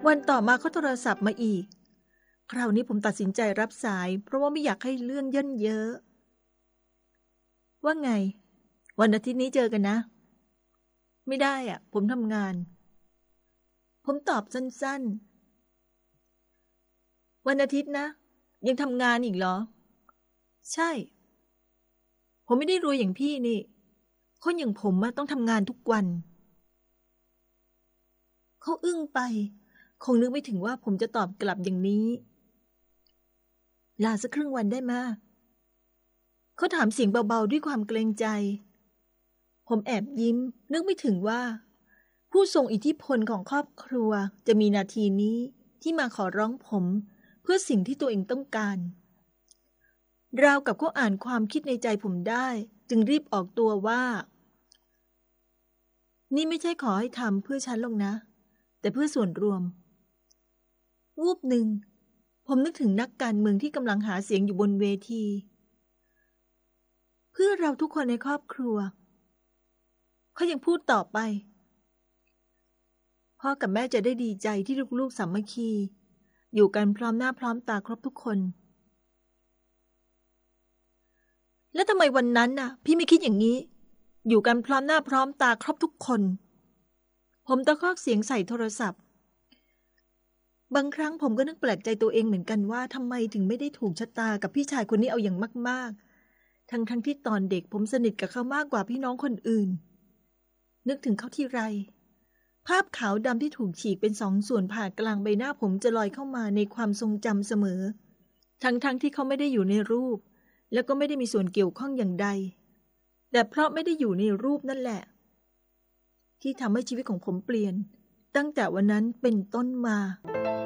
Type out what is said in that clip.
วันต่อมาเขาโทรศัพท์มาอีกคราวนี้ผมตัดสินใจรับสายเพราะว่าไม่อยากให้เรื่องเยินเยอะว่าไงวันอาทิตย์นี้เจอกันนะไม่ได้ผมทำงานผมตอบสั้นๆวันอาทิตย์นะยังทำงานอีกเหรอใช่ผมไม่ได้รวยอย่างพี่นี่คนอย่างผมต้องทำงานทุกวันเขาอึ้งไปคงนึกไม่ถึงว่าผมจะตอบกลับอย่างนี้ลาสักครึ่งวันได้มาเขาถามเสียงเบาๆด้วยความเกรงใจผมแอบยิ้มนึกไม่ถึงว่าผู้ทรงอิทธิพลของครอบครัวจะมีนาทีนี้ที่มาขอร้องผมเพื่อสิ่งที่ตัวเองต้องการราวกับเขาอ่านความคิดในใจผมได้จึงรีบออกตัวว่านี่ไม่ใช่ขอให้ทำเพื่อฉันหรอกนะแต่เพื่อส่วนรวมวูบหนึ่งผมนึกถึงนักการเมืองที่กำลังหาเสียงอยู่บนเวทีเพื่อเราทุกคนในครอบครัวเขายังพูดต่อไปพ่อกับแม่จะได้ดีใจที่ลูกๆสามัคคีอยู่กันพร้อมหน้าพร้อมตาครบทุกคนแล้วทำไมวันนั้นพี่ไม่คิดอย่างนี้อยู่กันพร้อมหน้าพร้อมตาครบทุกคนผมตะคอกเสียงใส่โทรศัพท์บางครั้งผมก็นึกแปลกใจตัวเองเหมือนกันว่าทำไมถึงไม่ได้ถูกชะตากับพี่ชายคนนี้เอาอย่างมากๆทั้งที่ตอนเด็กผมสนิทกับเขามากกว่าพี่น้องคนอื่นนึกถึงเขาทีไรภาพขาวดำที่ถูกฉีกเป็นสองส่วนผ่ากลางใบหน้าผมจะลอยเข้ามาในความทรงจำเสมอทั้งที่เขาไม่ได้อยู่ในรูปแล้วก็ไม่ได้มีส่วนเกี่ยวข้องอย่างใดแต่เพราะไม่ได้อยู่ในรูปนั่นแหละที่ทำให้ชีวิตของผมเปลี่ยนตั้งแต่วันนั้นเป็นต้นมา